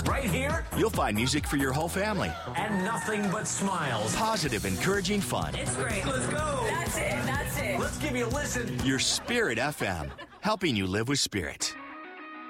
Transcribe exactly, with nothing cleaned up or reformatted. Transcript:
Right here, you'll find music for your whole family. And nothing but smiles. Positive, encouraging fun. It's great. Let's go. That's it. That's it. Let's give you a listen. Your Spirit F M, helping you live with spirit.